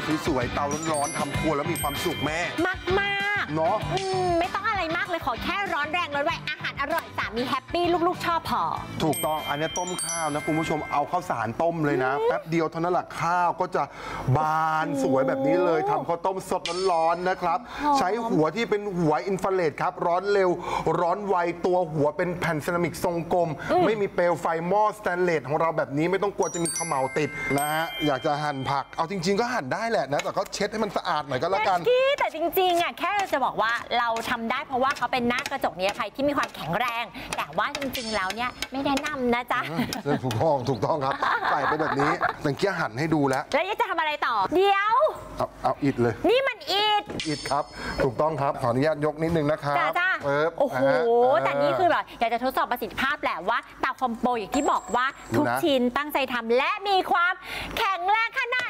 สวยๆเตาร้อนๆทำครัวแล้วมีความสุขแม่มากเนาะไม่ต้องอะไรมากเลยขอแค่ร้อนแรงร้อนไวอาหารอร่อยสามีแฮปปี้ลูกๆชอบพอถูกต้องอันนี้ต้มข้าวนะคุณผู้ชมเอาข้าวสารต้มเลยนะแป๊บเดียวเท่านั้นแหละข้าวก็จะบานสวยแบบนี้เลยทำข้าวต้มสดร้อนๆนะครับใช้หัวที่เป็นหัวอินฟราเรดครับร้อนเร็วร้อนไวตัวหัวเป็นแผ่นเซรามิกทรงกลมไม่มีเปลวไฟหม้อสแตนเลสของเราแบบนี้ไม่ต้องกลัวจะมีเขม่าติดนะฮะอยากจะหั่นผักเอาจริงๆก็หั่นได้แหละนะแต่ก็เช็ดให้มันสะอาดหน่อยก็แล้วกันแต่จริงๆอ่ะแค่จะบอกว่าเราทำได้เพราะว่าเขาเป็นหน้ากระจกนิรภัยที่มีความแข็งแรงแต่ว่าจริงๆแล้วเนี่ยไม่แนะนำนะจ๊ะถูกต้องครับใส่ไปแบบนี้แต่เกี้ยหั่นให้ดูแล้วจะทำอะไรต่อเดี๋ยวเอาอิฐเลยนี่มันอิฐครับถูกต้องครับขออนุญาตยกนิดนึงนะครับจ้าโอ้โหแต่นี่คือแบบอยากจะทดสอบประสิทธิภาพแหละว่าเตาคอมโบอย่างที่บอกว่าทุกชิ้นตั้งใจทำและมีความแข็งแรงขนาด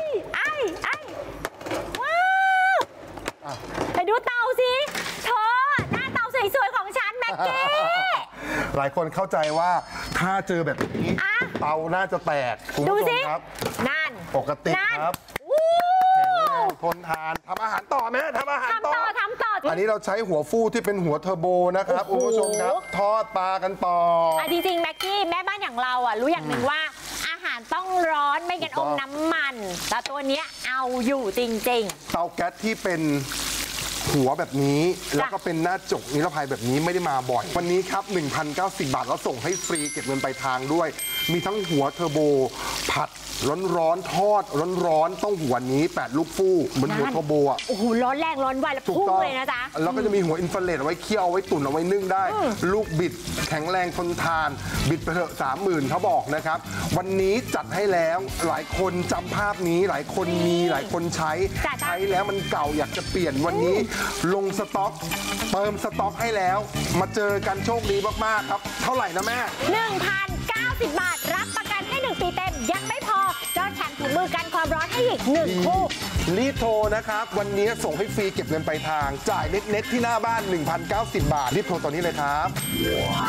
ว้าวไปดูเตาสิเธอหน้าเตาสวยๆของฉันแม็กกี้หลายคนเข้าใจว่าถ้าเจอแบบนี้เตาน่าจะแตกคุณผู้ชมครับนั่นปกติครับแข็งแรงทนทานทำอาหารต่อไหมทำต่ออันนี้เราใช้หัวฟูที่เป็นหัวเทอร์โบนะครับคุณผู้ชมครับทอดปลากันต่อจริงๆแม็กกี้แม่บ้านอย่างเรารู้อย่างหนึ่งว่าอาหารต้องร้อนไม่งั้นอมน้ำมันแต่ตัวนี้เอาอยู่จริงๆเตาแก๊สที่เป็นหัวแบบนี้แล้วก็เป็นหน้าจกนิรภัยแบบนี้ไม่ได้มาบ่อยวันนี้ครับ 1,090 บาทแล้วส่งให้ฟรีเก็บเงินปลายทางด้วยมีทั้งหัวเทอร์โบผัดร้อนทอดร้อนต้องหัวนี้8ลูกฟูเหมือนหัวเทอร์โบอ่ะโอ้โหร้อนแรงร้อนไวแล้วพุ่งเลยนะจ๊ะแล้วก็จะมีหัวอินฟราเรดเอาไว้เคี่ยวเอาไว้ตุ๋นเอาไว้นึ่งได้ลูกบิดแข็งแรงทนทานบิดไปเถอะ 30,000เขาบอกนะครับวันนี้จัดให้แล้วหลายคนจำภาพนี้หลายคนมีหลายคนใช้แล้วมันเก่าอยากจะเปลี่ยนวันนี้ลงสต็อกเติมสต็อกให้แล้วมาเจอกันโชคดีมากๆครับเท่าไหร่นะแม่ 1,090 บาทรับประกันให้1ปีเต็มยังไม่พอจอแถมถุงมือกันความร้อนให้อีก1คู่รีบโทรนะครับวันนี้ส่งให้ฟรีเก็บเงินปลายทางจ่ายเน็ตที่หน้าบ้าน 1,090 บาทรีบโทรตอนนี้เลยครับ